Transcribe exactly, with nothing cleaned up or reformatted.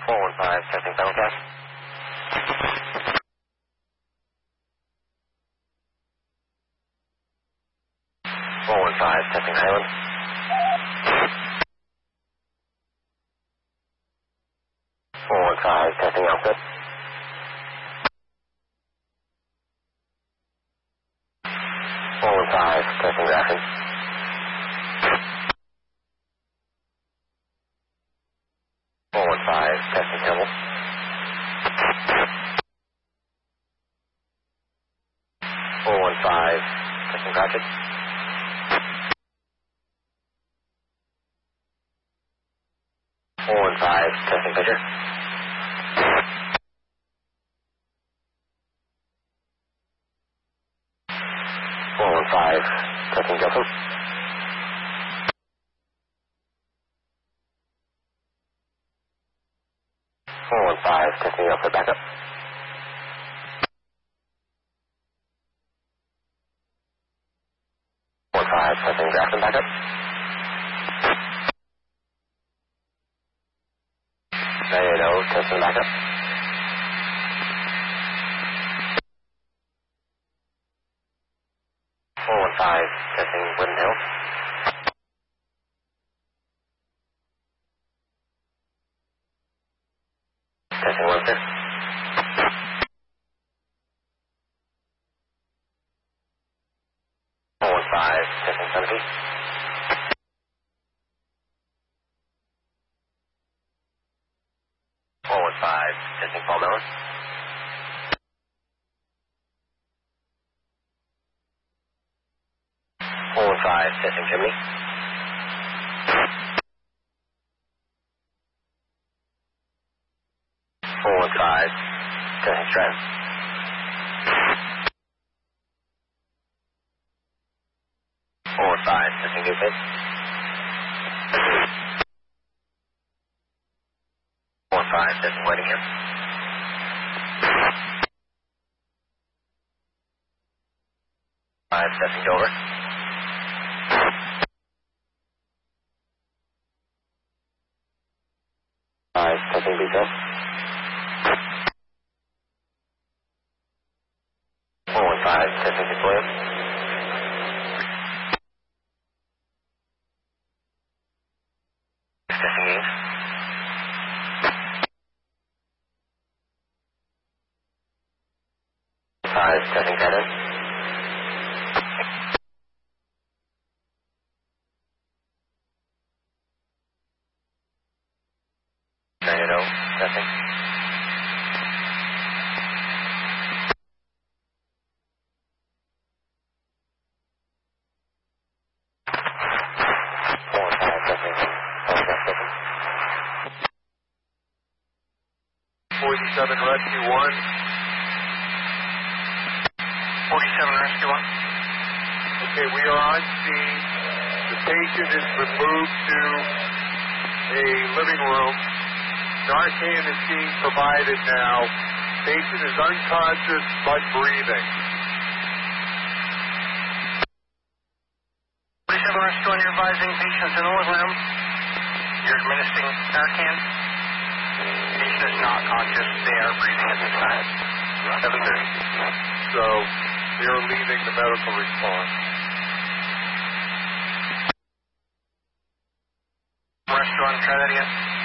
four one five, testing simulcast. four one five, testing Highland. four one five, testing output. four one five, testing Grafton. four one five, testing Temple. four one five, testing Cratchit. four one five, testing Pitcher. four one five, testing Gilson. four one five, testing output backup. four one five, testing Grafton backup. nine eight zero, testing backup. four one five, testing Wooden Hill. Testing Webster. four one five, testing Sunapee. four one five, testing Paul Mellon. four one five, testing Chimney. four one five, testing Stratton. four one five, testing Goosehead. four one five, testing Whitingham. five, testing Dover. five, testing Beachhead. four one five, testing Victoria. Testing Ames. five, testing Cannon. nine eight zero, testing. four one five, testing. Telegraph station. forty-seven Rescue one. forty-seven Rescue one. Okay, we are on scene. The patient has been moved to a living room. Narcan is being provided now. Patient is unconscious but breathing. forty-seven Rescue one, you're advising patients in the living room. You're administering Narcan. Patient is not conscious. They are breathing at this time. seven thirty. So they are leaving the medical response. Rescue one, try that again.